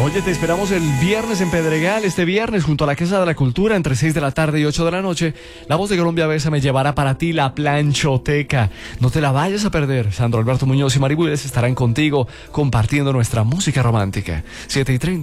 Oye, te esperamos el viernes en Pedregal, este viernes junto a la Casa de la Cultura, entre 6 de la tarde y 8 de la noche. La Voz de Colombia Besa me llevará para ti la planchoteca. No te la vayas a perder. Sandro Alberto Muñoz y Mari Budes estarán contigo compartiendo nuestra música romántica. 7:30.